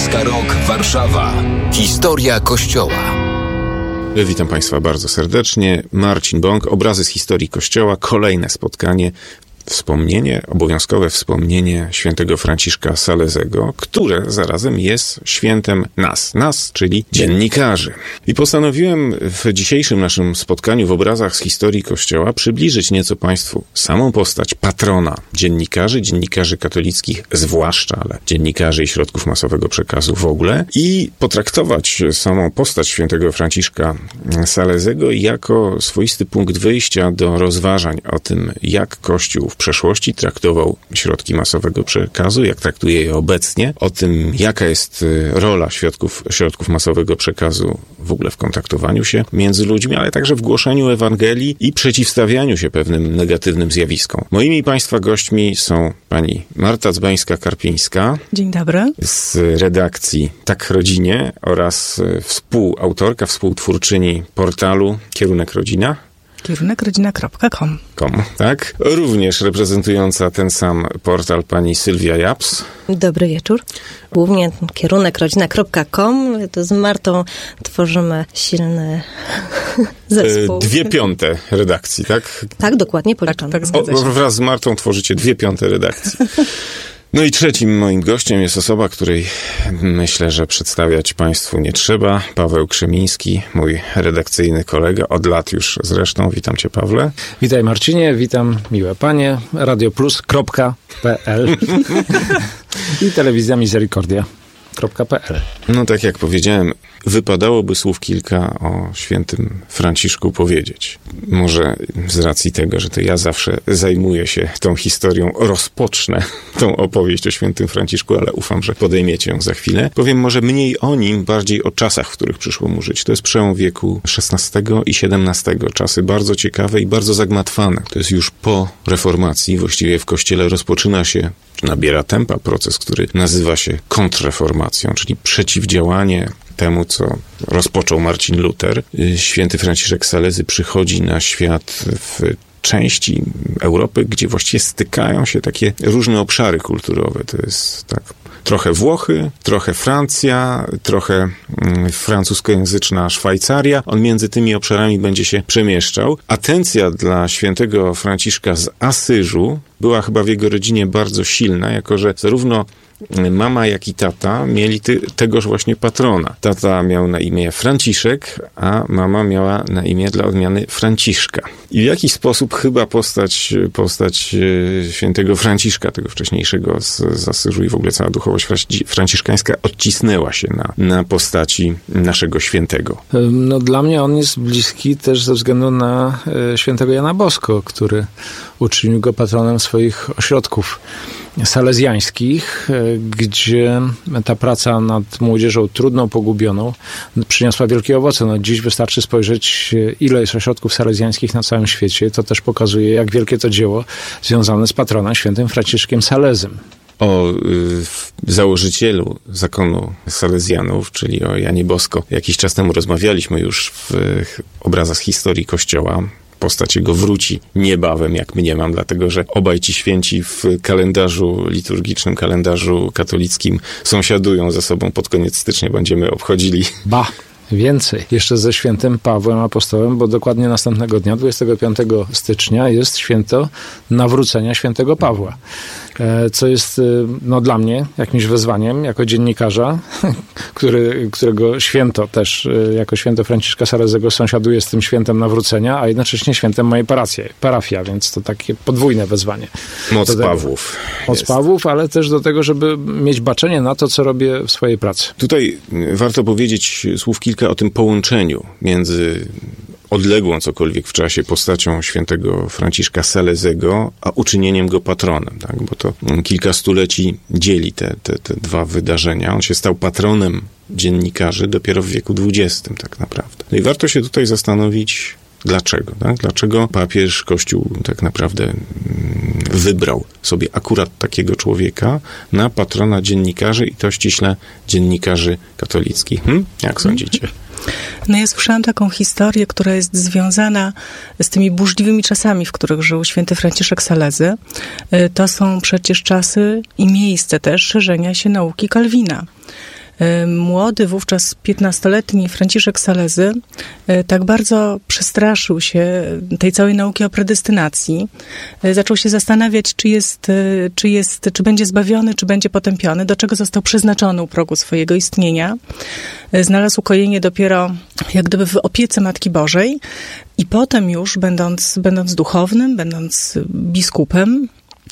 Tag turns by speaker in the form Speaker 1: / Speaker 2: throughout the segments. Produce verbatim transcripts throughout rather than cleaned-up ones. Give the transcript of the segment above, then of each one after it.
Speaker 1: Polska Rock Warszawa. Historia Kościoła.
Speaker 2: Witam Państwa bardzo serdecznie. Marcin Bąk, obrazy z historii Kościoła. Kolejne spotkanie, wspomnienie, obowiązkowe wspomnienie świętego Franciszka Salezego, które zarazem jest świętem nas, nas, czyli dziennikarzy. I postanowiłem w dzisiejszym naszym spotkaniu w obrazach z historii Kościoła przybliżyć nieco Państwu samą postać patrona dziennikarzy, dziennikarzy katolickich zwłaszcza, ale dziennikarzy i środków masowego przekazu w ogóle i potraktować samą postać świętego Franciszka Salezego jako swoisty punkt wyjścia do rozważań o tym, jak Kościół w przeszłości traktował środki masowego przekazu, jak traktuje je obecnie, o tym, jaka jest rola środków, środków masowego przekazu w ogóle w kontaktowaniu się między ludźmi, ale także w głoszeniu Ewangelii i przeciwstawianiu się pewnym negatywnym zjawiskom. Moimi Państwa gośćmi są pani Marta Dzbańska-Karpińska.
Speaker 3: Dzień dobry.
Speaker 2: Z redakcji Tak Rodzinie oraz współautorka, współtwórczyni portalu Kierunek Rodzina.
Speaker 3: kierunek rodzina kropka com.
Speaker 2: Com, tak? Również reprezentująca ten sam portal pani Sylwia Japs.
Speaker 4: Dobry wieczór. Głównie kierunek rodzina kropka com. To z Martą tworzymy silny zespół.
Speaker 2: Dwie piąte redakcji, tak?
Speaker 4: Tak, dokładnie policzone.
Speaker 3: Tak, tak, zgadza się.
Speaker 2: O, wraz z Martą tworzycie dwie piąte redakcji. No i trzecim moim gościem jest osoba, której myślę, że przedstawiać Państwu nie trzeba. Paweł Krzemiński, mój redakcyjny kolega, od lat już zresztą. Witam Cię, Pawle.
Speaker 5: Witaj, Marcinie, witam miłe panie, radioplus kropka p l i telewizja misericordia kropka p l.
Speaker 2: No tak jak powiedziałem, wypadałoby słów kilka o świętym Franciszku powiedzieć. Może z racji tego, że to ja zawsze zajmuję się tą historią, rozpocznę tą opowieść o świętym Franciszku, ale ufam, że podejmiecie ją za chwilę. Powiem może mniej o nim, bardziej o czasach, w których przyszło mu żyć. To jest przełom wieku szesnastego i siedemnastego. Czasy bardzo ciekawe i bardzo zagmatwane. To jest już po reformacji. Właściwie w Kościele rozpoczyna się, nabiera tempa proces, który nazywa się kontrreformacją, czyli przeciwdziałanie temu, co rozpoczął Marcin Luter. Święty Franciszek Salezy przychodzi na świat w części Europy, gdzie właściwie stykają się takie różne obszary kulturowe. To jest tak trochę Włochy, trochę Francja, trochę mm, francuskojęzyczna Szwajcaria. On między tymi obszarami będzie się przemieszczał. Atencja dla świętego Franciszka z Asyżu była chyba w jego rodzinie bardzo silna, jako że zarówno mama, jak i tata mieli ty, tegoż właśnie patrona. Tata miał na imię Franciszek, a mama miała na imię dla odmiany Franciszka. I w jakiś sposób chyba postać, postać świętego Franciszka, tego wcześniejszego z, z Asyżu i w ogóle cała duchowość franciszkańska odcisnęła się na, na postaci naszego świętego.
Speaker 5: No dla mnie on jest bliski też ze względu na e, świętego Jana Bosko, który uczynił go patronem swoich ośrodków salezjańskich, gdzie ta praca nad młodzieżą trudną, pogubioną przyniosła wielkie owoce. No, dziś wystarczy spojrzeć, ile jest ośrodków salezjańskich na całym świecie. To też pokazuje, jak wielkie to dzieło związane z patronem świętym Franciszkiem Salezem.
Speaker 2: O y, założycielu zakonu Salezjanów, czyli o Janie Bosko, jakiś czas temu rozmawialiśmy już w obrazach historii Kościoła. Postać jego wróci niebawem, jak mniemam, dlatego że obaj ci święci w kalendarzu liturgicznym, kalendarzu katolickim sąsiadują ze sobą. Pod koniec stycznia będziemy obchodzili.
Speaker 5: Ba! Więcej. Jeszcze ze świętym Pawłem Apostołem, bo dokładnie następnego dnia, dwudziestego piątego stycznia, jest święto nawrócenia świętego Pawła. Co jest no, dla mnie jakimś wyzwaniem, jako dziennikarza, który, którego święto też, jako święto Franciszka Salezego sąsiaduje z tym świętem nawrócenia, a jednocześnie świętem mojej parafii, parafia, więc to takie podwójne wezwanie.
Speaker 2: Moc
Speaker 5: tego,
Speaker 2: Pawłów.
Speaker 5: Moc
Speaker 2: jest.
Speaker 5: Pawłów, ale też do tego, żeby mieć baczenie na to, co robię w swojej pracy.
Speaker 2: Tutaj warto powiedzieć słów kilka o tym połączeniu między odległą cokolwiek w czasie postacią świętego Franciszka Salezego, a uczynieniem go patronem, tak? Bo to kilka stuleci dzieli te, te, te dwa wydarzenia. On się stał patronem dziennikarzy dopiero w wieku dwudziestym tak naprawdę. No i warto się tutaj zastanowić, dlaczego, tak? Dlaczego papież, Kościół tak naprawdę wybrał sobie akurat takiego człowieka na patrona dziennikarzy i to ściśle dziennikarzy katolickich. Hm? Jak sądzicie?
Speaker 3: No ja słyszałam taką historię, która jest związana z tymi burzliwymi czasami, w których żył święty Franciszek Salezy. To są przecież czasy i miejsce też szerzenia się nauki Kalwina. Młody, wówczas piętnastoletni Franciszek Salezy tak bardzo przestraszył się tej całej nauki o predestynacji. Zaczął się zastanawiać, czy jest, czy jest, czy będzie zbawiony, czy będzie potępiony, do czego został przeznaczony u progu swojego istnienia. Znalazł ukojenie dopiero jak gdyby w opiece Matki Bożej i potem już, będąc, będąc duchownym, będąc biskupem,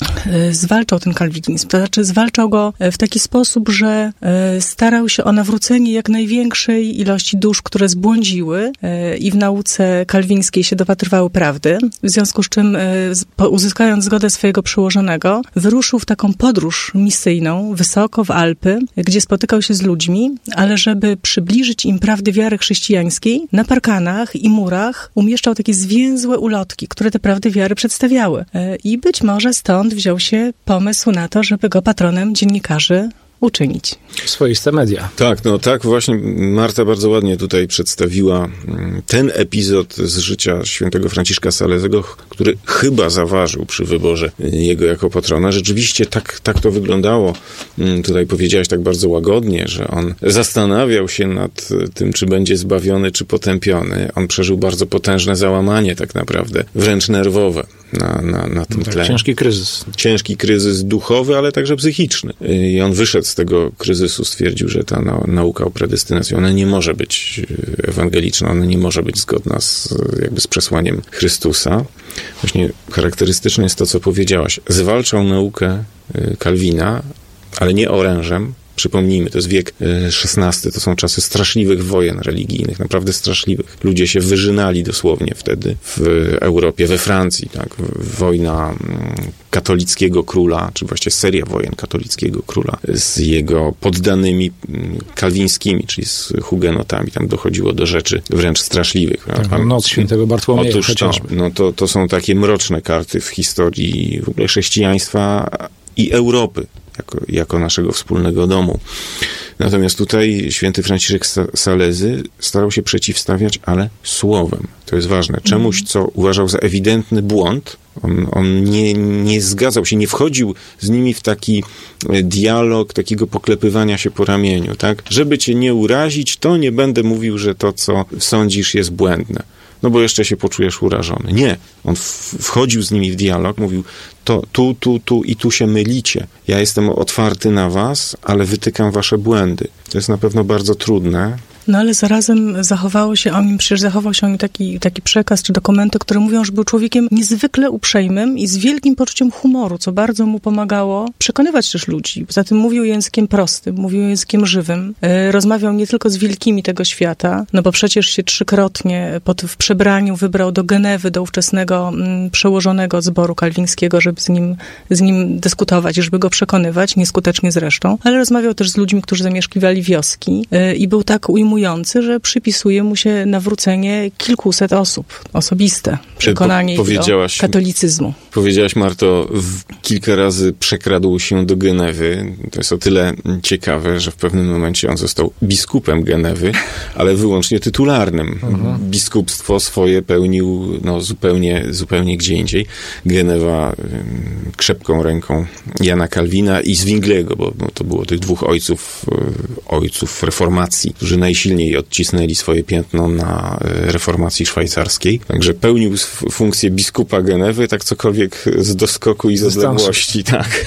Speaker 3: zwalczał ten kalwinizm. To znaczy zwalczał go w taki sposób, że starał się o nawrócenie jak największej ilości dusz, które zbłądziły i w nauce kalwińskiej się dopatrywały prawdy. W związku z czym, uzyskując zgodę swojego przełożonego, wyruszył w taką podróż misyjną wysoko w Alpy, gdzie spotykał się z ludźmi, ale żeby przybliżyć im prawdy wiary chrześcijańskiej, na parkanach i murach umieszczał takie zwięzłe ulotki, które te prawdy wiary przedstawiały. I być może stąd wziął się pomysł na to, żeby go patronem dziennikarzy uczynić.
Speaker 5: Swoiste media.
Speaker 2: Tak, no tak właśnie Marta bardzo ładnie tutaj przedstawiła ten epizod z życia świętego Franciszka Salezego, który chyba zaważył przy wyborze jego jako patrona. Rzeczywiście tak, tak to wyglądało. Tutaj powiedziałaś tak bardzo łagodnie, że on zastanawiał się nad tym, czy będzie zbawiony, czy potępiony. On przeżył bardzo potężne załamanie tak naprawdę, wręcz nerwowe na, na, na tym
Speaker 5: tak,
Speaker 2: tle.
Speaker 5: Ciężki kryzys.
Speaker 2: Ciężki kryzys duchowy, ale także psychiczny. I on wyszedł z tego kryzysu, stwierdził, że ta nauka o predestynacji, ona nie może być ewangeliczna, ona nie może być zgodna z, jakby z przesłaniem Chrystusa. Właśnie charakterystyczne jest to, co powiedziałaś. Zwalczał naukę Kalwina, ale nie orężem. Przypomnijmy, to jest wiek szesnasty, to są czasy straszliwych wojen religijnych, naprawdę straszliwych. Ludzie się wyżynali dosłownie wtedy w Europie, we Francji, tak, wojna katolickiego króla, czy właściwie seria wojen katolickiego króla z jego poddanymi kalwińskimi, czyli z hugenotami. Tam dochodziło do rzeczy wręcz straszliwych.
Speaker 5: Tak, Pan, noc świętego Bartłomieja.
Speaker 2: Otóż to, no to, to są takie mroczne karty w historii w ogóle chrześcijaństwa i Europy. Jako, jako naszego wspólnego domu. Natomiast tutaj święty Franciszek Salezy starał się przeciwstawiać, ale słowem. To jest ważne. Czemuś, co uważał za ewidentny błąd, on, on nie, nie zgadzał się, nie wchodził z nimi w taki dialog, takiego poklepywania się po ramieniu, tak? Żeby cię nie urazić, to nie będę mówił, że to, co sądzisz, jest błędne. No bo jeszcze się poczujesz urażony. Nie. On wchodził z nimi w dialog, mówił, to tu, tu, tu i tu się mylicie. Ja jestem otwarty na was, ale wytykam wasze błędy. To jest na pewno bardzo trudne.
Speaker 3: No ale zarazem zachowało się o nim, przecież zachował się o nim taki, taki przekaz czy dokumenty, które mówią, że był człowiekiem niezwykle uprzejmym i z wielkim poczuciem humoru, co bardzo mu pomagało przekonywać też ludzi. Poza tym mówił językiem prostym, mówił językiem żywym. Yy, rozmawiał nie tylko z wielkimi tego świata, no bo przecież się trzykrotnie pod, w przebraniu wybrał do Genewy, do ówczesnego mm, przełożonego zboru kalwińskiego, żeby z nim, z nim dyskutować, żeby go przekonywać, nieskutecznie zresztą, ale rozmawiał też z ludźmi, którzy zamieszkiwali wioski yy, i był tak ujmujący, że przypisuje mu się nawrócenie kilkuset osób. Osobiste przekonanie po, do katolicyzmu.
Speaker 2: Powiedziałaś, Marto, w, kilka razy przekradł się do Genewy. To jest o tyle ciekawe, że w pewnym momencie on został biskupem Genewy, ale wyłącznie tytularnym. Mhm. Biskupstwo swoje pełnił no, zupełnie, zupełnie gdzie indziej. Genewa y, krzepką ręką Jana Kalwina i Zwingliego, bo, bo to było tych dwóch ojców, y, ojców reformacji, którzy najsilniej odcisnęli swoje piętno na reformacji szwajcarskiej. Także pełnił funkcję biskupa Genewy, tak cokolwiek z doskoku i z odległości. Tak.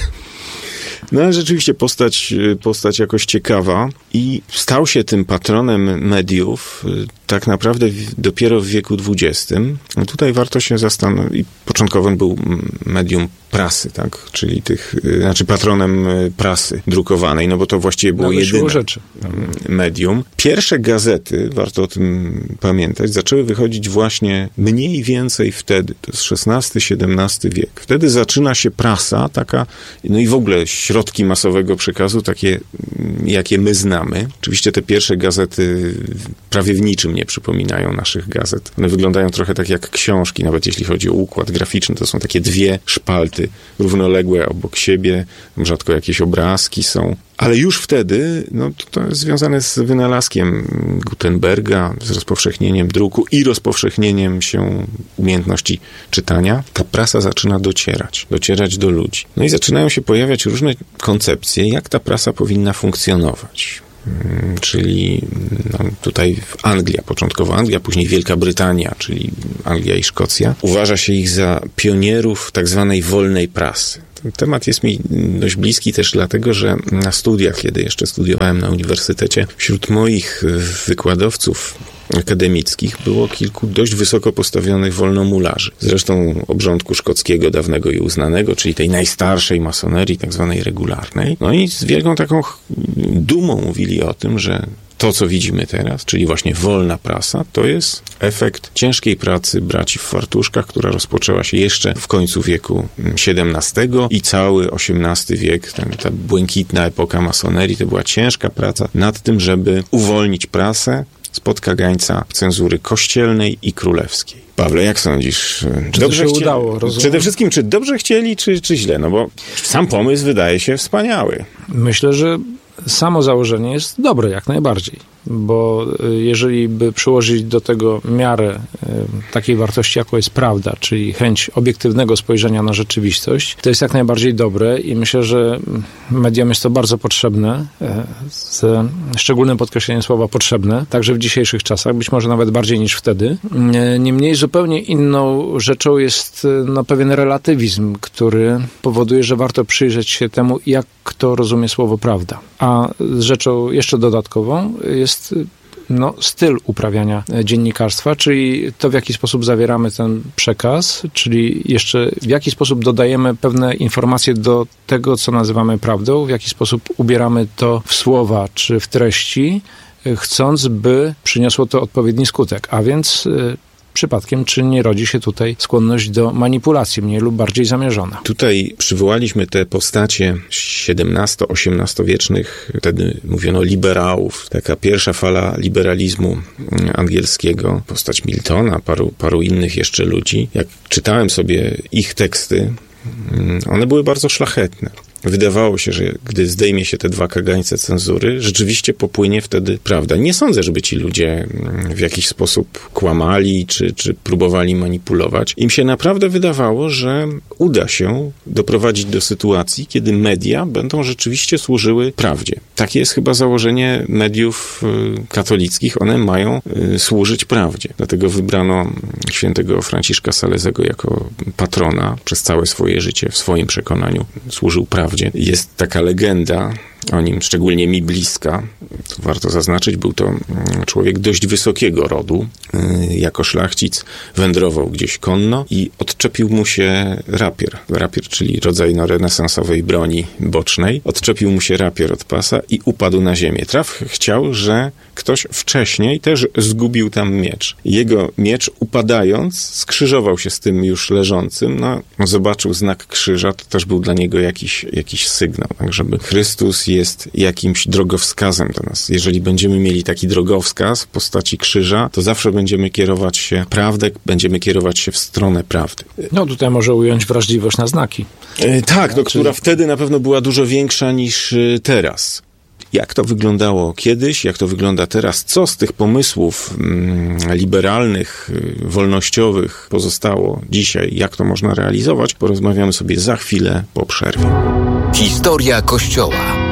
Speaker 2: No ale rzeczywiście postać, postać jakoś ciekawa i stał się tym patronem mediów tak naprawdę dopiero w wieku dwudziestym. No tutaj warto się zastanowić. Początkowo był medium prasy, tak? Czyli tych, znaczy patronem prasy drukowanej, no bo to właściwie było jedyne rzeczy. medium. Pierwsze gazety, warto o tym pamiętać, zaczęły wychodzić właśnie mniej więcej wtedy. To jest szesnasty, siedemnasty wiek. Wtedy zaczyna się prasa taka, no i w ogóle środki masowego przekazu, takie, jakie my znamy. Oczywiście te pierwsze gazety prawie w niczym nie przypominają naszych gazet. One wyglądają trochę tak jak książki, nawet jeśli chodzi o układ graficzny. To są takie dwie szpalty równoległe obok siebie, rzadko jakieś obrazki są. Ale już wtedy, no to, to jest związane z wynalazkiem Gutenberga, z rozpowszechnieniem druku i rozpowszechnieniem się umiejętności czytania. Ta prasa zaczyna docierać, docierać do ludzi. No i zaczynają się pojawiać różne koncepcje, jak ta prasa powinna funkcjonować. czyli no, tutaj Anglia, początkowo Anglia, później Wielka Brytania, czyli Anglia i Szkocja. Uważa się ich za pionierów tak zwanej wolnej prasy. Ten temat jest mi dość bliski też dlatego, że na studiach, kiedy jeszcze studiowałem na uniwersytecie, wśród moich wykładowców akademickich było kilku dość wysoko postawionych wolnomularzy. Zresztą obrządku szkockiego, dawnego i uznanego, czyli tej najstarszej masonerii, tak zwanej regularnej. No i z wielką taką dumą mówili o tym, że to, co widzimy teraz, czyli właśnie wolna prasa, to jest efekt ciężkiej pracy braci w fartuszkach, która rozpoczęła się jeszcze w końcu wieku siedemnastego i cały osiemnasty wiek, ten, ta błękitna epoka masonerii, to była ciężka praca nad tym, żeby uwolnić prasę spod kagańca cenzury kościelnej i królewskiej. Pawle, jak sądzisz?
Speaker 5: Czy dobrze to się udało? Rozumiem?
Speaker 2: Przede wszystkim, czy dobrze chcieli, czy, czy źle? No bo sam pomysł wydaje się wspaniały.
Speaker 5: Myślę, że samo założenie jest dobre, jak najbardziej, bo jeżeli by przyłożyć do tego miarę takiej wartości, jaką jest prawda, czyli chęć obiektywnego spojrzenia na rzeczywistość, to jest jak najbardziej dobre i myślę, że mediom jest to bardzo potrzebne, z szczególnym podkreśleniem słowa potrzebne, także w dzisiejszych czasach, być może nawet bardziej niż wtedy. Niemniej zupełnie inną rzeczą jest no, pewien relatywizm, który powoduje, że warto przyjrzeć się temu, jak kto rozumie słowo prawda. A rzeczą jeszcze dodatkową jest no, styl uprawiania dziennikarstwa, czyli to, w jaki sposób zawieramy ten przekaz, czyli jeszcze w jaki sposób dodajemy pewne informacje do tego, co nazywamy prawdą, w jaki sposób ubieramy to w słowa czy w treści, chcąc, by przyniosło to odpowiedni skutek. A więc przypadkiem, czy nie rodzi się tutaj skłonność do manipulacji, mniej lub bardziej zamierzona.
Speaker 2: Tutaj przywołaliśmy te postacie siedemnasto-osiemnastowiecznych, wtedy mówiono liberałów, taka pierwsza fala liberalizmu angielskiego, postać Miltona, paru, paru innych jeszcze ludzi. Jak czytałem sobie ich teksty, one były bardzo szlachetne. Wydawało się, że gdy zdejmie się te dwa kagańce cenzury, rzeczywiście popłynie wtedy prawda. Nie sądzę, żeby ci ludzie w jakiś sposób kłamali, czy, czy próbowali manipulować. Im się naprawdę wydawało, że uda się doprowadzić do sytuacji, kiedy media będą rzeczywiście służyły prawdzie. Takie jest chyba założenie mediów katolickich. One mają służyć prawdzie. Dlatego wybrano świętego Franciszka Salezego jako patrona. Przez całe swoje życie, w swoim przekonaniu, służył prawdzie. Jest taka legenda o nim, szczególnie mi bliska. To warto zaznaczyć, był to człowiek dość wysokiego rodu. Jako szlachcic wędrował gdzieś konno i odczepił mu się rapier. Rapier, czyli rodzaj no, renesansowej broni bocznej. Odczepił mu się rapier od pasa i upadł na ziemię. Traf chciał, że ktoś wcześniej też zgubił tam miecz. Jego miecz, upadając, skrzyżował się z tym już leżącym. No, zobaczył znak krzyża, to też był dla niego jakiś, jakiś sygnał, tak żeby Chrystus jest jakimś drogowskazem do nas. Jeżeli będziemy mieli taki drogowskaz w postaci krzyża, to zawsze będziemy kierować się prawdę, będziemy kierować się w stronę prawdy.
Speaker 5: No tutaj może ująć wrażliwość na znaki.
Speaker 2: E, tak, no, która wtedy na pewno była dużo większa niż teraz. Jak to wyglądało kiedyś, jak to wygląda teraz, co z tych pomysłów mm, liberalnych, wolnościowych pozostało dzisiaj, jak to można realizować, porozmawiamy sobie za chwilę po przerwie.
Speaker 1: Historia Kościoła.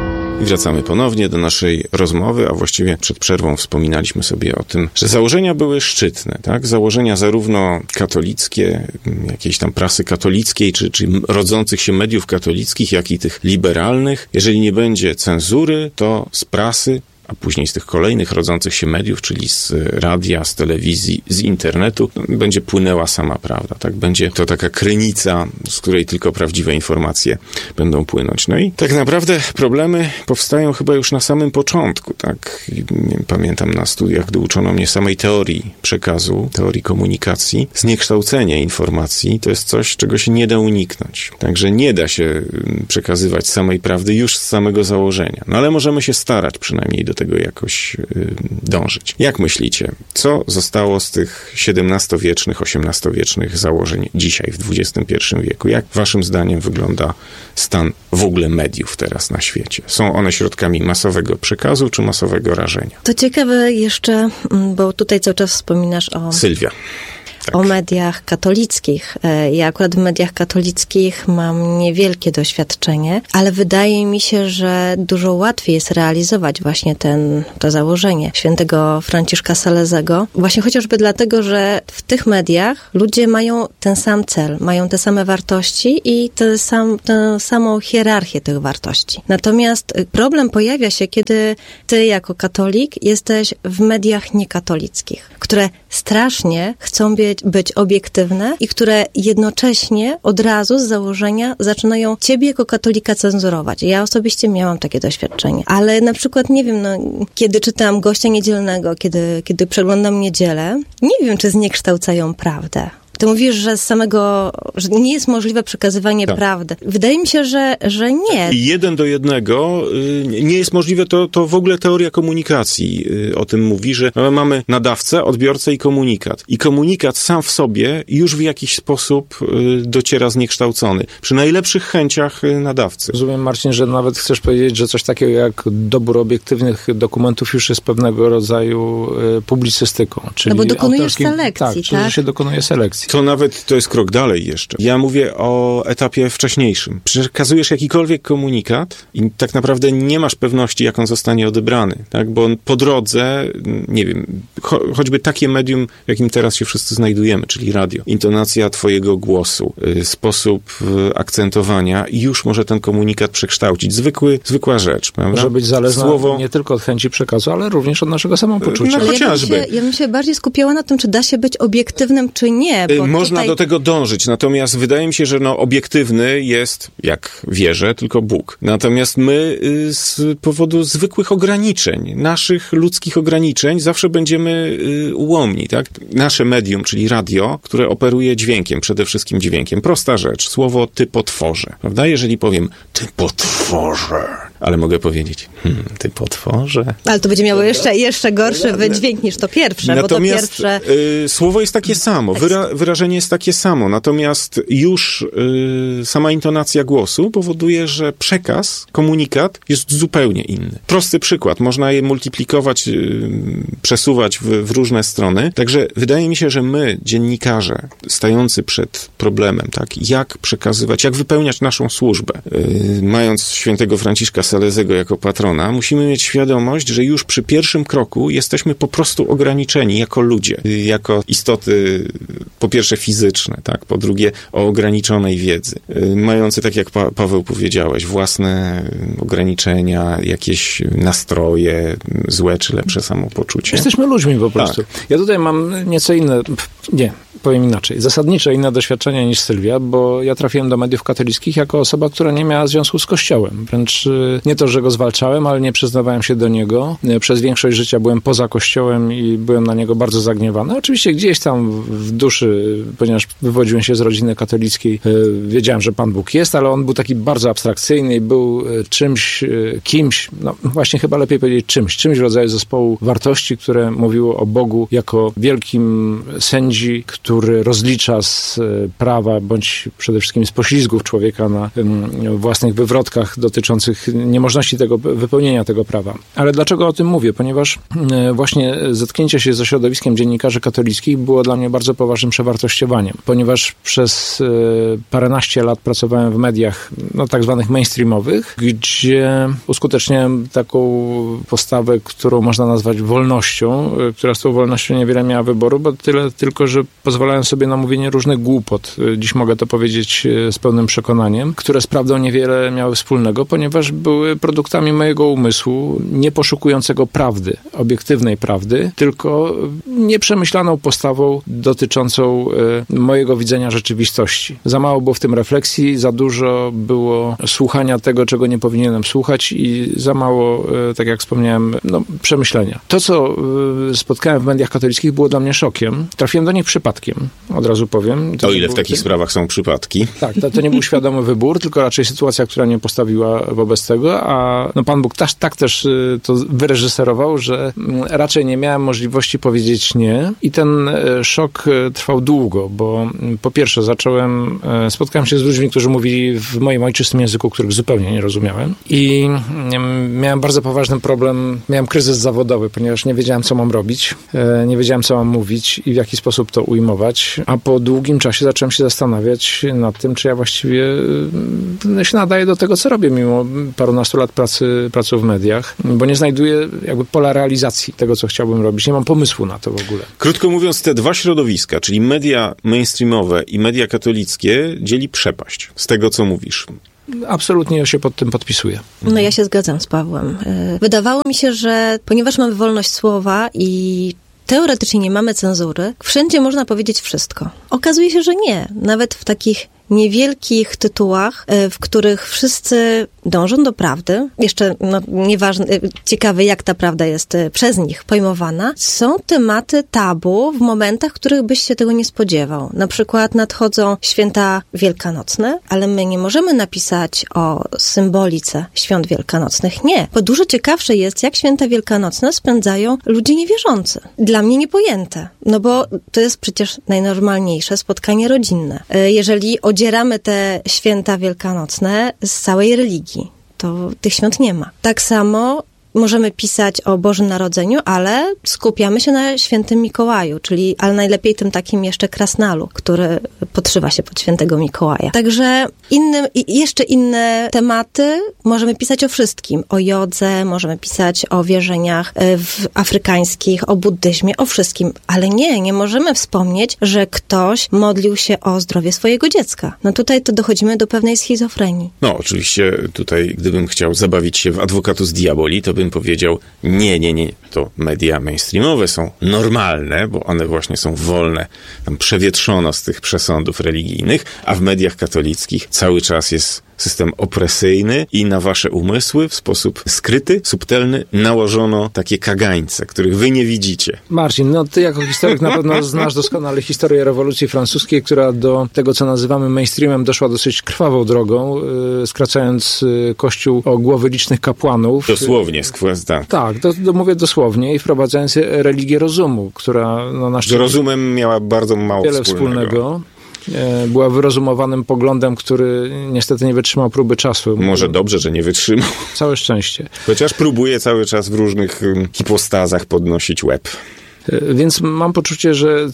Speaker 2: I wracamy ponownie do naszej rozmowy, a właściwie przed przerwą wspominaliśmy sobie o tym, że założenia były szczytne, tak? Założenia zarówno katolickie, jakiejś tam prasy katolickiej, czy, czy rodzących się mediów katolickich, jak i tych liberalnych. Jeżeli nie będzie cenzury, to z prasy, a później z tych kolejnych rodzących się mediów, czyli z radia, z telewizji, z internetu, będzie płynęła sama prawda, tak? Będzie to taka krynica, z której tylko prawdziwe informacje będą płynąć. No i tak naprawdę problemy powstają chyba już na samym początku, tak? Pamiętam na studiach, gdy uczono mnie samej teorii przekazu, teorii komunikacji. Zniekształcenie informacji to jest coś, czego się nie da uniknąć. Także nie da się przekazywać samej prawdy już z samego założenia. No ale możemy się starać przynajmniej do tego jakoś y, dążyć. Jak myślicie, co zostało z tych siedemnastowiecznych, osiemnastowiecznych założeń dzisiaj, w dwudziestym pierwszym wieku? Jak waszym zdaniem wygląda stan w ogóle mediów teraz na świecie? Są one środkami masowego przekazu czy masowego rażenia?
Speaker 4: To ciekawe jeszcze, bo tutaj cały czas wspominasz o...
Speaker 2: Sylwia. Tak.
Speaker 4: o mediach katolickich. Ja akurat w mediach katolickich mam niewielkie doświadczenie, ale wydaje mi się, że dużo łatwiej jest realizować właśnie ten, to założenie świętego Franciszka Salezego. Właśnie chociażby dlatego, że w tych mediach ludzie mają ten sam cel, mają te same wartości i tę sam, tę samą hierarchię tych wartości. Natomiast problem pojawia się, kiedy ty jako katolik jesteś w mediach niekatolickich, które strasznie chcą być, być obiektywne i które jednocześnie od razu z założenia zaczynają ciebie jako katolika cenzurować. Ja osobiście miałam takie doświadczenie. Ale na przykład, nie wiem, no, kiedy czytam Gościa Niedzielnego, kiedy, kiedy przeglądam Niedzielę, nie wiem, czy zniekształcają prawdę. Ty mówisz, że z samego, że nie jest możliwe przekazywanie tak. prawdy. Wydaje mi się, że, że nie.
Speaker 2: I jeden do jednego y, nie jest możliwe, to, to w ogóle teoria komunikacji y, o tym mówi, że mamy nadawcę, odbiorcę i komunikat. I komunikat sam w sobie już w jakiś sposób y, dociera zniekształcony. Przy najlepszych chęciach y, nadawcy.
Speaker 5: Rozumiem, Marcin, że nawet chcesz powiedzieć, że coś takiego jak dobór obiektywnych dokumentów już jest pewnego rodzaju y, publicystyką. Czyli
Speaker 4: no bo dokonujesz
Speaker 5: autorskim,
Speaker 4: selekcji,
Speaker 5: tak?
Speaker 4: tak?
Speaker 5: Czyli że się dokonuje selekcji.
Speaker 2: To nawet, to jest krok dalej jeszcze. Ja mówię o etapie wcześniejszym. Przekazujesz jakikolwiek komunikat i tak naprawdę nie masz pewności, jak on zostanie odebrany, tak? Bo on po drodze, nie wiem, cho- choćby takie medium, w jakim teraz się wszyscy znajdujemy, czyli radio, intonacja twojego głosu, y, sposób y, akcentowania już może ten komunikat przekształcić. Zwykły, zwykła rzecz, prawda?
Speaker 5: Może być zależna
Speaker 2: Słowo...
Speaker 5: nie tylko od chęci przekazu, ale również od naszego samopoczucia.
Speaker 2: No,
Speaker 4: Ale
Speaker 2: chociażby.
Speaker 4: Ja bym, się, ja bym się bardziej skupiała na tym, czy da się być obiektywnym, czy nie. Bo
Speaker 2: Można
Speaker 4: tutaj...
Speaker 2: do tego dążyć, natomiast wydaje mi się, że no, obiektywny jest, jak wierzę, tylko Bóg. Natomiast my y, z powodu zwykłych ograniczeń, naszych ludzkich ograniczeń, zawsze będziemy y, ułomni, tak? Nasze medium, czyli radio, które operuje dźwiękiem, przede wszystkim dźwiękiem. Prosta rzecz, słowo ty potworze, prawda? Jeżeli powiem ty potworze, ale mogę powiedzieć hmm, ty potworze.
Speaker 4: Ale to będzie miało jeszcze, jeszcze gorszy wydźwięk niż to pierwsze,
Speaker 2: Natomiast,
Speaker 4: bo to pierwsze...
Speaker 2: y, słowo jest takie samo, wyra- wyrażenie jest takie samo, natomiast już y, sama intonacja głosu powoduje, że przekaz, komunikat jest zupełnie inny. Prosty przykład, można je multiplikować, y, przesuwać w, w różne strony, także wydaje mi się, że my, dziennikarze, stający przed problemem, tak, jak przekazywać, jak wypełniać naszą służbę, y, mając świętego Franciszka Salezego jako patrona, musimy mieć świadomość, że już przy pierwszym kroku jesteśmy po prostu ograniczeni jako ludzie, y, jako istoty, po pierwsze fizyczne, tak, po drugie o ograniczonej wiedzy, y, mający, tak jak pa- Paweł powiedziałeś, własne ograniczenia, jakieś nastroje, złe czy lepsze samopoczucie.
Speaker 5: Jesteśmy ludźmi po prostu. Tak. Ja tutaj mam nieco inne, nie, powiem inaczej, zasadniczo inne doświadczenia niż Sylwia, bo ja trafiłem do mediów katolickich jako osoba, która nie miała związku z Kościołem. Wręcz nie to, że go zwalczałem, ale nie przyznawałem się do niego. Przez większość życia byłem poza Kościołem i byłem na niego bardzo zagniewany. Oczywiście gdzieś tam w duszy, ponieważ wywodziłem się z rodziny katolickiej, wiedziałem, że Pan Bóg jest, ale on był taki bardzo abstrakcyjny i był czymś, kimś, no właśnie chyba lepiej powiedzieć czymś, czymś w rodzaju zespołu wartości, które mówiło o Bogu jako wielkim sędzi, który rozlicza z prawa, bądź przede wszystkim z poślizgów człowieka na własnych wywrotkach dotyczących niemożności tego, wypełnienia tego prawa. Ale dlaczego o tym mówię? Ponieważ właśnie zetknięcie się ze środowiskiem dziennikarzy katolickich było dla mnie bardzo poważnym przewartościowaniem, ponieważ przez paręnaście lat pracowałem w mediach, no tak zwanych mainstreamowych, gdzie uskuteczniałem taką postawę, którą można nazwać wolnością, która z tą wolnością niewiele miała wyboru, bo tyle tylko, że pozwalałem sobie na mówienie różnych głupot. Dziś mogę to powiedzieć z pełnym przekonaniem, które z prawdą niewiele miały wspólnego, ponieważ były produktami mojego umysłu, nie poszukującego prawdy, obiektywnej prawdy, tylko nieprzemyślaną postawą dotyczącą mojego widzenia rzeczywistości. Za mało było w tym refleksji, za dużo było słuchania tego, czego nie powinienem słuchać i za mało, tak jak wspomniałem, no, przemyślenia. To, co spotkałem w mediach katolickich, było dla mnie szokiem. Trafiłem do nich przypadkiem, od razu powiem. To
Speaker 2: o ile
Speaker 5: był,
Speaker 2: w takich
Speaker 5: to,
Speaker 2: sprawach są przypadki.
Speaker 5: Tak, to, to nie był świadomy wybór, tylko raczej sytuacja, która mnie postawiła wobec tego, a no, Pan Bóg tak, tak też to wyreżyserował, że raczej nie miałem możliwości powiedzieć nie i ten szok trwał długo, bo po pierwsze zacząłem, spotkałem się z ludźmi, którzy mówili w moim ojczystym języku, których zupełnie nie rozumiałem i miałem bardzo poważny problem, miałem kryzys zawodowy, ponieważ nie wiedziałem, co mam robić, nie wiedziałem, co mam mówić i w jaki sposób sposób to ujmować, a po długim czasie zacząłem się zastanawiać nad tym, czy ja właściwie się nadaję do tego, co robię, mimo parunastu lat pracy, pracy w mediach, bo nie znajduję jakby pola realizacji tego, co chciałbym robić. Nie mam pomysłu na to w ogóle.
Speaker 2: Krótko mówiąc, te dwa środowiska, czyli media mainstreamowe i media katolickie, dzieli przepaść z tego, co mówisz.
Speaker 5: Absolutnie się pod tym podpisuję.
Speaker 4: No ja się zgadzam z Pawłem. Wydawało mi się, że ponieważ mamy wolność słowa i teoretycznie nie mamy cenzury, wszędzie można powiedzieć wszystko. Okazuje się, że nie. Nawet w takich niewielkich tytułach, w których wszyscy dążą do prawdy, jeszcze no, nieważne, ciekawe jak ta prawda jest przez nich pojmowana, są tematy tabu w momentach, w których byś się tego nie spodziewał. Na przykład nadchodzą święta wielkanocne, ale my nie możemy napisać o symbolice świąt wielkanocnych. Nie, bo dużo ciekawsze jest, jak święta wielkanocne spędzają ludzie niewierzący. Dla mnie niepojęte, no bo to jest przecież najnormalniejsze spotkanie rodzinne. Jeżeli odzieramy te święta wielkanocne z całej religii, to tych świąt nie ma. Tak samo możemy pisać o Bożym Narodzeniu, ale skupiamy się na świętym Mikołaju, czyli, ale najlepiej tym takim jeszcze krasnalu, który podszywa się pod świętego Mikołaja. Także innym, i jeszcze inne tematy możemy pisać o wszystkim. O jodze, możemy pisać o wierzeniach w afrykańskich, o buddyzmie, o wszystkim. Ale nie, nie możemy wspomnieć, że ktoś modlił się o zdrowie swojego dziecka. No tutaj to dochodzimy do pewnej schizofrenii.
Speaker 2: No oczywiście tutaj, gdybym chciał zabawić się w advocatus diaboli, to bym powiedział, nie, nie, nie, to media mainstreamowe są normalne, bo one właśnie są wolne, tam przewietrzono z tych przesądów religijnych, a w mediach katolickich cały czas jest system opresyjny i na wasze umysły w sposób skryty, subtelny nałożono takie kagańce, których wy nie widzicie.
Speaker 5: Marcin, no ty jako historyk na pewno znasz doskonale historię rewolucji francuskiej, która do tego, co nazywamy mainstreamem, doszła dosyć krwawą drogą, yy, skracając yy, kościół o głowy licznych kapłanów.
Speaker 2: Dosłownie, skwas, tak.
Speaker 5: Tak, to, to mówię dosłownie i wprowadzając religię rozumu, która no, na szczęście
Speaker 2: z rozumem miała bardzo mało
Speaker 5: wiele
Speaker 2: wspólnego.
Speaker 5: wspólnego. Była wyrozumowanym poglądem, który niestety nie wytrzymał próby czasu.
Speaker 2: Może dobrze, że nie wytrzymał.
Speaker 5: Całe szczęście.
Speaker 2: Chociaż próbuje cały czas w różnych hipostazach podnosić łeb.
Speaker 5: Więc mam poczucie, że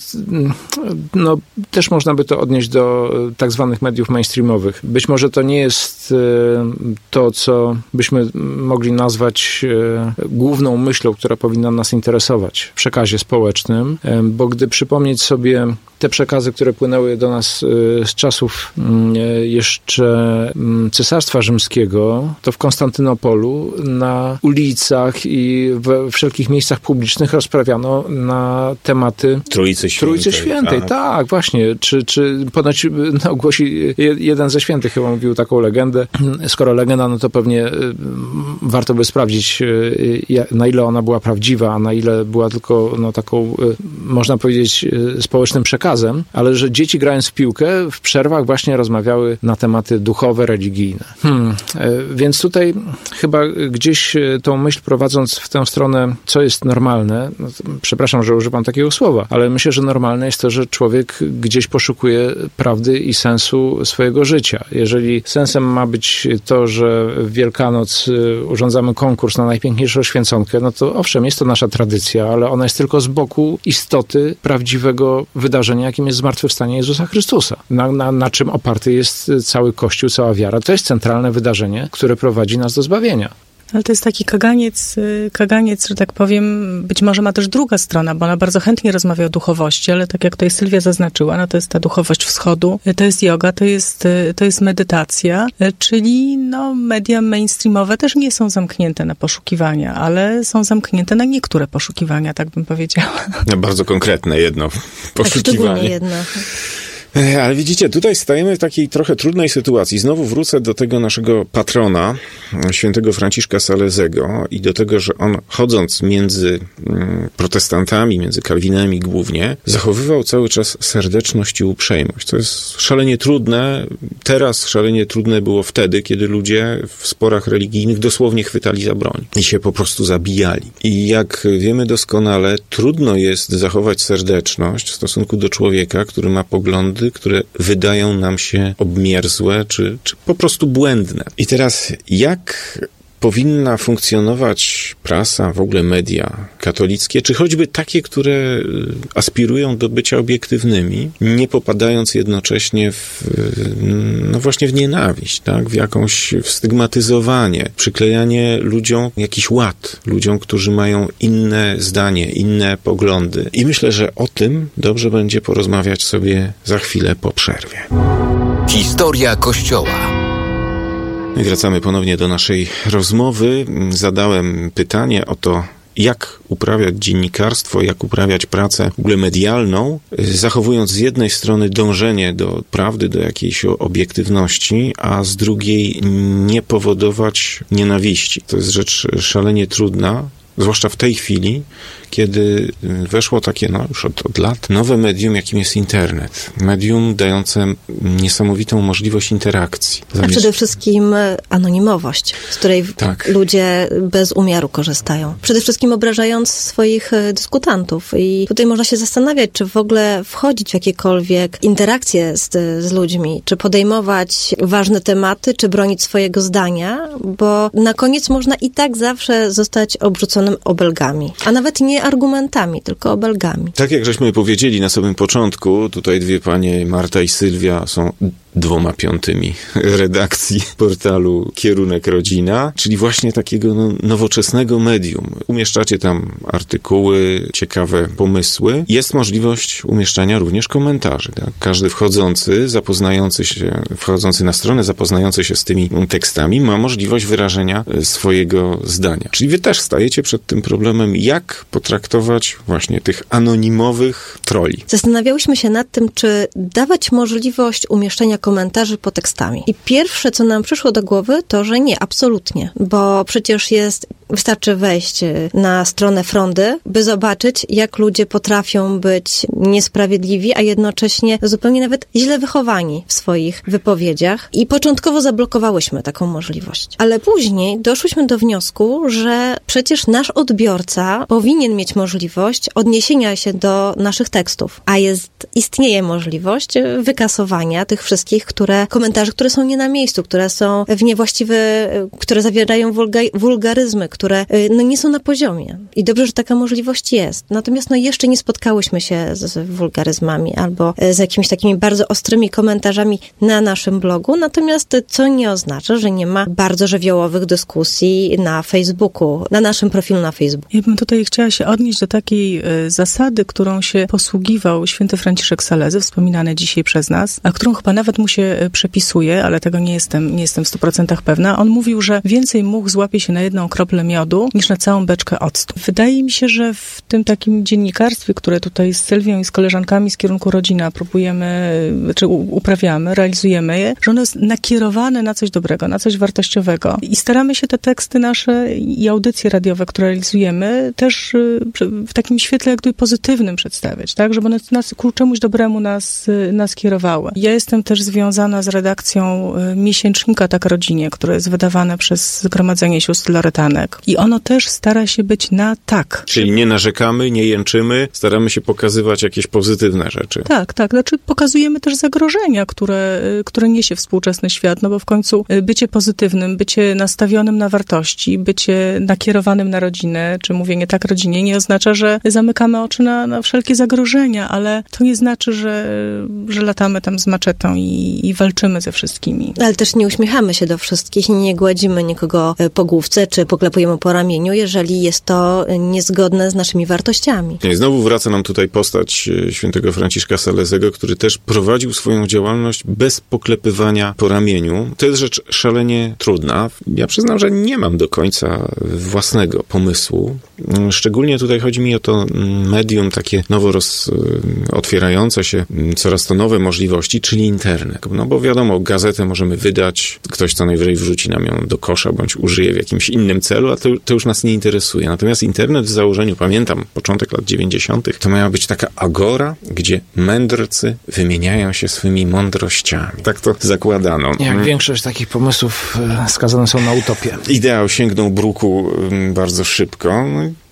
Speaker 5: no, też można by to odnieść do tak zwanych mediów mainstreamowych. Być może to nie jest to, co byśmy mogli nazwać główną myślą, która powinna nas interesować w przekazie społecznym, bo gdy przypomnieć sobie te przekazy, które płynęły do nas z czasów jeszcze Cesarstwa Rzymskiego, to w Konstantynopolu na ulicach i we wszelkich miejscach publicznych rozprawiano na tematy
Speaker 2: Trójcy Świętej.
Speaker 5: Trójcy Świętej, tak, tak właśnie. Czy, czy ponoć no, głosi jeden ze świętych chyba mówił taką legendę. Skoro legenda, no to pewnie warto by sprawdzić, na ile ona była prawdziwa, a na ile była tylko no, taką, można powiedzieć, społecznym przekazem, ale że dzieci grając w piłkę w przerwach właśnie rozmawiały na tematy duchowe, religijne. Hmm. Więc tutaj chyba gdzieś tą myśl prowadząc w tę stronę, co jest normalne, no, przepraszam, że używam takiego słowa, ale myślę, że normalne jest to, że człowiek gdzieś poszukuje prawdy i sensu swojego życia. Jeżeli sensem ma być to, że w Wielkanoc urządzamy konkurs na najpiękniejszą święconkę, no to owszem, jest to nasza tradycja, ale ona jest tylko z boku istoty prawdziwego wydarzenia, jakim jest zmartwychwstanie Jezusa Chrystusa, na, na, na czym oparty jest cały Kościół, cała wiara. To jest centralne wydarzenie, które prowadzi nas do zbawienia.
Speaker 3: Ale to jest taki kaganiec, kaganiec, że tak powiem, być może ma też druga strona, bo ona bardzo chętnie rozmawia o duchowości, ale tak jak tutaj Sylwia zaznaczyła, no to jest ta duchowość wschodu, to jest yoga, to jest, to jest medytacja, czyli no media mainstreamowe też nie są zamknięte na poszukiwania, ale są zamknięte na niektóre poszukiwania, tak bym powiedziała.
Speaker 2: No, bardzo konkretne jedno poszukiwanie.
Speaker 4: Tak, jedno.
Speaker 2: Ale widzicie, tutaj stajemy w takiej trochę trudnej sytuacji. Znowu wrócę do tego naszego patrona, świętego Franciszka Salezego i do tego, że on chodząc między protestantami, między kalwinami głównie, zachowywał cały czas serdeczność i uprzejmość. To jest szalenie trudne. Teraz szalenie trudne było wtedy, kiedy ludzie w sporach religijnych dosłownie chwytali za broń i się po prostu zabijali. I jak wiemy doskonale, trudno jest zachować serdeczność w stosunku do człowieka, który ma poglądy, które wydają nam się obmierzłe, czy, czy po prostu błędne. I teraz jak powinna funkcjonować prasa, w ogóle media katolickie, czy choćby takie, które aspirują do bycia obiektywnymi, nie popadając jednocześnie w, no właśnie w nienawiść, tak? W jakąś w stygmatyzowanie, przyklejanie ludziom jakiś ład, ludziom, którzy mają inne zdanie, inne poglądy. I myślę, że o tym dobrze będzie porozmawiać sobie za chwilę po przerwie.
Speaker 1: Historia Kościoła.
Speaker 2: I wracamy ponownie do naszej rozmowy. Zadałem pytanie o to, jak uprawiać dziennikarstwo, jak uprawiać pracę w ogóle medialną, zachowując z jednej strony dążenie do prawdy, do jakiejś obiektywności, a z drugiej nie powodować nienawiści. To jest rzecz szalenie trudna, zwłaszcza w tej chwili, kiedy weszło takie, no już od, od lat, nowe medium, jakim jest internet. Medium dające niesamowitą możliwość interakcji.
Speaker 4: Zamiast... A przede wszystkim anonimowość, z której tak. ludzie bez umiaru korzystają. Przede wszystkim obrażając swoich dyskutantów. I tutaj można się zastanawiać, czy w ogóle wchodzić w jakiekolwiek interakcje z, z ludźmi, czy podejmować ważne tematy, czy bronić swojego zdania, bo na koniec można i tak zawsze zostać obrzuconym obelgami. A nawet nie argumentami, tylko obelgami.
Speaker 2: Tak jak żeśmy powiedzieli na samym początku, tutaj dwie panie, Marta i Sylwia, są dwoma piątymi redakcji portalu Kierunek Rodzina, czyli właśnie takiego no, nowoczesnego medium. Umieszczacie tam artykuły, ciekawe pomysły. Jest możliwość umieszczania również komentarzy. Tak? Każdy wchodzący, zapoznający się, wchodzący na stronę, zapoznający się z tymi tekstami, ma możliwość wyrażenia swojego zdania. Czyli wy też stajecie przed tym problemem, jak potraktować właśnie tych anonimowych troli.
Speaker 4: Zastanawiałyśmy się nad tym, czy dawać możliwość umieszczenia komentarzy pod tekstami. I pierwsze, co nam przyszło do głowy, to, że nie, absolutnie. Bo przecież jest, wystarczy wejść na stronę Frondy, by zobaczyć, jak ludzie potrafią być niesprawiedliwi, a jednocześnie zupełnie nawet źle wychowani w swoich wypowiedziach. I początkowo zablokowałyśmy taką możliwość. Ale później doszłyśmy do wniosku, że przecież nasz odbiorca powinien mieć możliwość odniesienia się do naszych tekstów. A jest, istnieje możliwość wykasowania tych wszystkich które, komentarzy, które są nie na miejscu, które są w niewłaściwe, które zawierają wulga, wulgaryzmy, które no, nie są na poziomie. I dobrze, że taka możliwość jest. Natomiast no, jeszcze nie spotkałyśmy się z, z wulgaryzmami albo z jakimiś takimi bardzo ostrymi komentarzami na naszym blogu, natomiast co nie oznacza, że nie ma bardzo żywiołowych dyskusji na Facebooku, na naszym profilu na Facebooku.
Speaker 3: Ja bym tutaj chciała się odnieść do takiej y, zasady, którą się posługiwał święty Franciszek Salezy, wspominany dzisiaj przez nas, a którą chyba nawet mu się przepisuje, ale tego nie jestem, nie jestem w stu procentach pewna. On mówił, że więcej much złapie się na jedną kroplę miodu, niż na całą beczkę octu. Wydaje mi się, że w tym takim dziennikarstwie, które tutaj z Sylwią i z koleżankami z kierunku Rodzina próbujemy, czy uprawiamy, realizujemy je, że ono jest nakierowane na coś dobrego, na coś wartościowego. I staramy się te teksty nasze i audycje radiowe, które realizujemy, też w takim świetle jak gdyby pozytywnym przedstawiać, tak? Żeby one nas ku czemuś dobremu nas, nas kierowały. Ja jestem też związana z redakcją miesięcznika Tak Rodzinie, które jest wydawane przez Zgromadzenie Sióstr Lorytanek. I ono też stara się być na tak.
Speaker 2: Czyli nie narzekamy, nie jęczymy, staramy się pokazywać jakieś pozytywne rzeczy.
Speaker 3: Tak, tak. Znaczy pokazujemy też zagrożenia, które, które niesie współczesny świat, no bo w końcu bycie pozytywnym, bycie nastawionym na wartości, bycie nakierowanym na rodzinę, czy mówienie tak rodzinie, nie oznacza, że zamykamy oczy na, na wszelkie zagrożenia, ale to nie znaczy, że, że latamy tam z maczetą i, i walczymy ze wszystkimi.
Speaker 4: Ale też nie uśmiechamy się do wszystkich i nie gładzimy nikogo po główce, czy poklepujemy po ramieniu, jeżeli jest to niezgodne z naszymi wartościami.
Speaker 2: I znowu wraca nam tutaj postać świętego Franciszka Salezego, który też prowadził swoją działalność bez poklepywania po ramieniu. To jest rzecz szalenie trudna. Ja przyznam, że nie mam do końca własnego pomysłu. Szczególnie tutaj chodzi mi o to medium takie nowo roz, otwierające się, coraz to nowe możliwości, czyli internet. No bo wiadomo, gazetę możemy wydać, ktoś co najwyżej wrzuci nam ją do kosza, bądź użyje w jakimś innym celu, a to, to już nas nie interesuje. Natomiast internet w założeniu, pamiętam, początek lat dziewięćdziesiątych, to miała być taka agora, gdzie mędrcy wymieniają się swymi mądrościami. Tak to zakładano.
Speaker 5: Jak większość takich pomysłów skazane są na utopię.
Speaker 2: Ideał sięgnął bruku bardzo szybko. No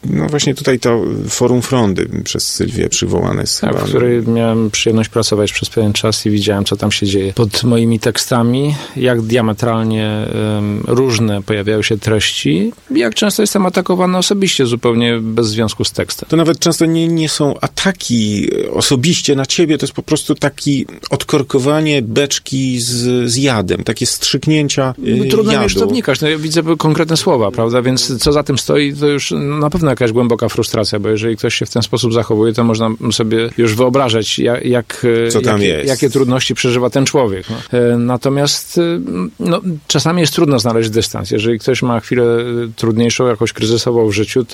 Speaker 2: no właśnie tutaj to Forum Frondy przez Sylwię przywołane jest
Speaker 5: tak,
Speaker 2: chyba.
Speaker 5: W której miałem przyjemność pracować przez pewien czas i widziałem, co tam się dzieje pod moimi tekstami, jak diametralnie um, różne pojawiają się treści, jak często jestem atakowany osobiście, zupełnie bez związku z tekstem.
Speaker 2: To nawet często nie, nie są ataki osobiście na ciebie, to jest po prostu taki odkorkowanie beczki z, z jadem, takie strzyknięcia yy,
Speaker 5: Trudno
Speaker 2: jadu.
Speaker 5: mi już to wnikać, no ja widzę konkretne słowa, prawda, więc co za tym stoi, to już na pewno jakaś głęboka frustracja, bo jeżeli ktoś się w ten sposób zachowuje, to można sobie już wyobrażać, jak, jak,
Speaker 2: co tam
Speaker 5: jakie,
Speaker 2: jest.
Speaker 5: jakie trudności przeżywa ten człowiek. No. Natomiast no, czasami jest trudno znaleźć dystans. Jeżeli ktoś ma chwilę trudniejszą, jakąś kryzysową w życiu,